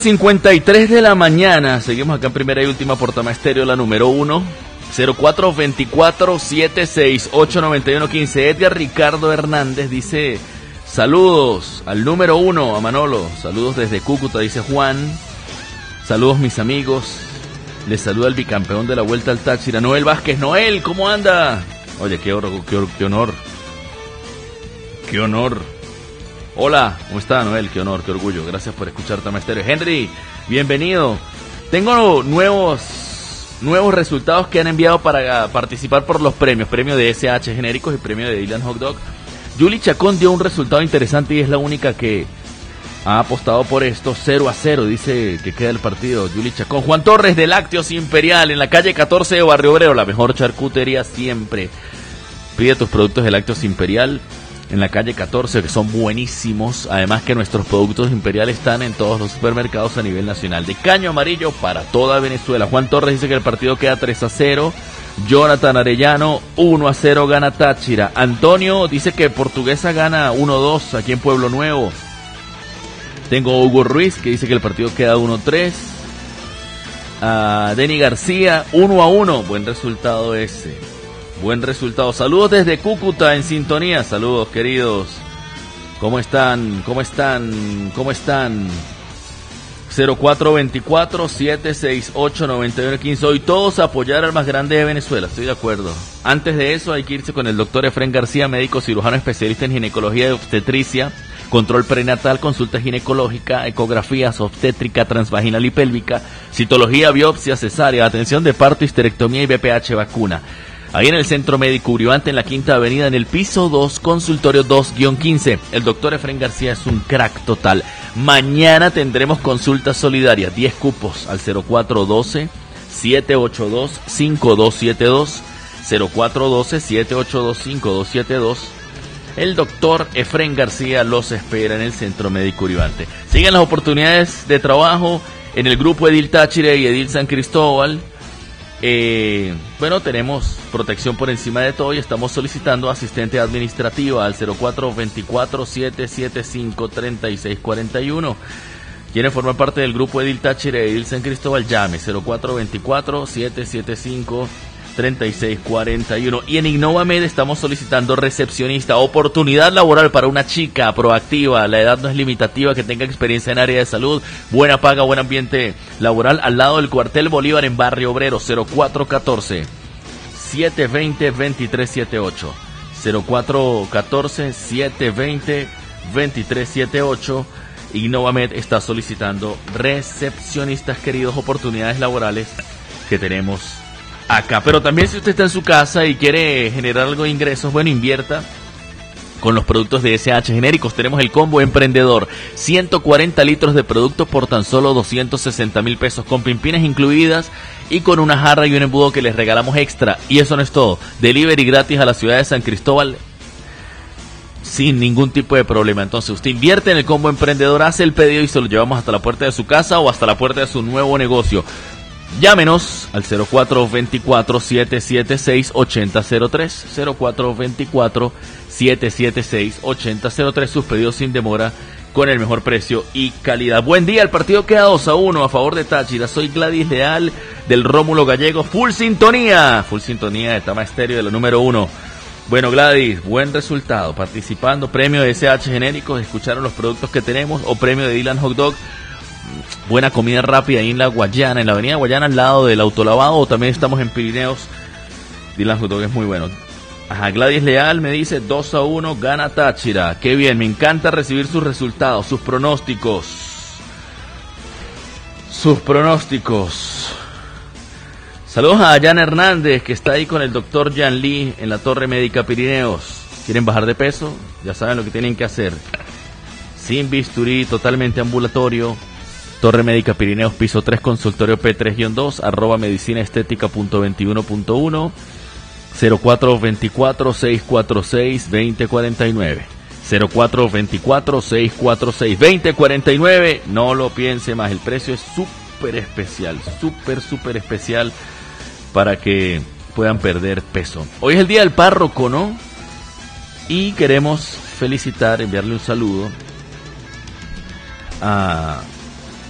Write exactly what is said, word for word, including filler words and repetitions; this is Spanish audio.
cincuenta y tres de la mañana, seguimos acá en primera y última por Tama Estéreo, la número uno, cero cuatro veinticuatro, setenta y seis, ochenta noventa y uno quince. Edgar Ricardo Hernández dice, saludos al número uno, a Manolo, saludos desde Cúcuta, dice Juan, saludos mis amigos, les saluda el bicampeón de la Vuelta al Táchira, Noel Vázquez. Noel, ¿cómo anda? Oye, qué, or- qué, or- qué honor, qué honor. Hola, ¿cómo está Noel? Qué honor, qué orgullo. Gracias por escuchar Tama Estéreo. Henry, bienvenido. Tengo nuevos nuevos resultados que han enviado para participar por los premios. Premio de S H Genéricos y premio de Dylan Hot Dog. Yuli Chacón dio un resultado interesante y es la única que ha apostado por esto. cero a cero, dice que queda el partido. Yuli Chacón. Juan Torres de Lácteos Imperial en la calle catorce de Barrio Obrero. La mejor charcutería siempre. Pide tus productos de Lácteos Imperial en la calle catorce, que son buenísimos. Además que nuestros productos Imperial están en todos los supermercados a nivel nacional. De caño amarillo para toda Venezuela. Juan Torres dice que el partido queda tres a cero. Jonathan Arellano, uno a cero gana Táchira. Antonio dice que Portuguesa gana uno a dos aquí en Pueblo Nuevo. Tengo Hugo Ruiz que dice que el partido queda uno a tres. Uh, Denny García, uno a uno. Buen resultado ese. Buen resultado. Saludos desde Cúcuta en sintonía. Saludos, queridos. ¿Cómo están? ¿Cómo están? ¿Cómo están? cero cuatro veinticuatro, setenta y seis, ochenta noventa y uno quince. Hoy todos a apoyar al más grande de Venezuela. Estoy de acuerdo. Antes de eso hay que irse con el doctor Efrén García, médico cirujano especialista en ginecología y obstetricia, control prenatal, consulta ginecológica, ecografías, obstétrica, transvaginal y pélvica, citología, biopsia, cesárea, atención de parto, histerectomía y B P H vacuna. Ahí en el Centro Médico Uribante, en la Quinta Avenida, en el piso dos, consultorio dos guión quince. El doctor Efrén García es un crack total. Mañana tendremos consulta solidaria, diez cupos al cero cuatro doce, siete ocho dos, cinco dos siete dos, cero cuatro doce, siete ocho dos, cinco dos siete dos. El doctor Efrén García los espera en el Centro Médico Uribante. Sigan las oportunidades de trabajo en el grupo Edil Táchira y Edil San Cristóbal. Eh, bueno, tenemos protección por encima de todo y estamos solicitando asistente administrativa al cero cuatro veinticuatro, setecientos setenta y cinco, treinta y seis cuarenta y uno. ¿Quieren formar parte del grupo Edil Táchira y Edil San Cristóbal? Llame cero cuatro veinticuatro, setecientos setenta y cinco, treinta y seis cuarenta y uno. Y en Innovamed estamos solicitando recepcionista, oportunidad laboral para una chica proactiva, la edad no es limitativa, que tenga experiencia en área de salud, buena paga, buen ambiente laboral, al lado del cuartel Bolívar en Barrio Obrero. Cero cuatro catorce, setecientos veinte, veintitrés setenta y ocho, cero cuatro catorce, setecientos veinte, veintitrés setenta y ocho. Innovamed está solicitando recepcionistas, queridos, oportunidades laborales que tenemos acá. Pero también si usted está en su casa y quiere generar algo de ingresos, bueno, invierta con los productos de S H Genéricos. Tenemos el combo emprendedor, ciento cuarenta litros de producto por tan solo doscientos sesenta mil pesos, con pimpinas incluidas y con una jarra y un embudo que les regalamos extra. Y eso no es todo, delivery gratis a la ciudad de San Cristóbal sin ningún tipo de problema. Entonces usted invierte en el combo emprendedor, hace el pedido y se lo llevamos hasta la puerta de su casa o hasta la puerta de su nuevo negocio. Llámenos al cero cuatro veinticuatro, setecientos setenta y seis, ochenta cero tres, cero cuatro veinticuatro, setecientos setenta y seis, ochenta cero tres, sus pedidos sin demora con el mejor precio y calidad. Buen día, el partido queda dos a uno a favor de Táchira. Soy Gladys Leal del Rómulo Gallego, full sintonía, full sintonía de Tama Estéreo de la número uno. Bueno, Gladys, buen resultado, participando, premio de S H Genéricos, escucharon los productos que tenemos, o premio de Dylan Hot Dog. Buena comida rápida ahí en la Guayana, en la avenida Guayana, al lado del autolavado, o también estamos en Pirineos. Dylan Hot Dog es muy bueno. Ajá, Gladys Leal me dice dos a uno, gana Táchira. Qué bien, me encanta recibir sus resultados, sus pronósticos. Sus pronósticos. Saludos a Ayana Hernández, que está ahí con el doctor Jan Lee en la Torre Médica Pirineos. ¿Quieren bajar de peso? Ya saben lo que tienen que hacer. Sin bisturí, totalmente ambulatorio. Torre Médica Pirineos, piso tres, consultorio P tres guión dos, arroba medicina estética punto veintiuno punto uno, cero cuatro veinticuatro, seiscientos cuarenta y seis, veinte cuarenta y nueve, cero cuatro veinticuatro, seiscientos cuarenta y seis, veinte cuarenta y nueve. No lo piense más, el precio es súper especial, súper, súper especial para que puedan perder peso. Hoy es el día del párroco, ¿no? Y queremos felicitar, enviarle un saludo a